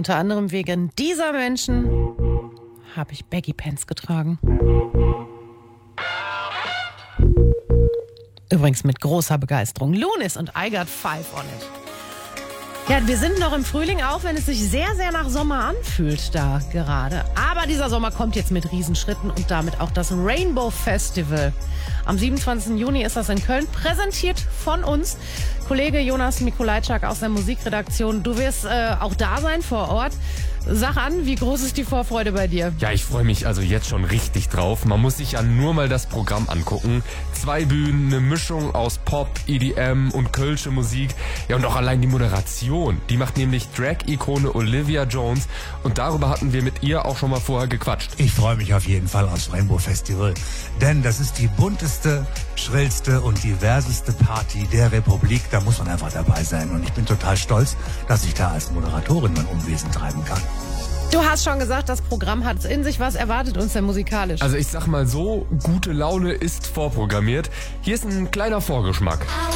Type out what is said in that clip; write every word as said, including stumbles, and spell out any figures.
Unter anderem wegen dieser Menschen habe ich Baggy Pants getragen. Übrigens mit großer Begeisterung. Lunis und I Got Five on It. Ja, wir sind noch im Frühling, auch wenn es sich sehr, sehr nach Sommer anfühlt da gerade. Aber dieser Sommer kommt jetzt mit Riesenschritten und damit auch das Rainbow Festival. Am siebenundzwanzigsten Juni ist das in Köln, präsentiert von uns. Kollege Jonas Mikolajczak aus der Musikredaktion. Du wirst äh, auch da sein vor Ort. Sag an, wie groß ist die Vorfreude bei dir? Ja, ich freue mich also jetzt schon richtig drauf. Man muss sich ja nur mal das Programm angucken. Zwei Bühnen, eine Mischung aus Pop, E D M und kölsche Musik. Ja, und auch allein die Moderation. Die macht nämlich Drag-Ikone Olivia Jones. Und darüber hatten wir mit ihr auch schon mal vorher gequatscht. Ich freue mich auf jeden Fall aufs Rainbow Festival. Denn das ist die bunteste, schrillste und diverseste Party der Republik. Da muss man einfach dabei sein. Und ich bin total stolz, dass ich da als Moderatorin mein Unwesen treiben kann. Du hast schon gesagt, das Programm hat in sich. Was erwartet uns denn musikalisch? Also ich sag mal so, gute Laune ist vorprogrammiert. Hier ist ein kleiner Vorgeschmack.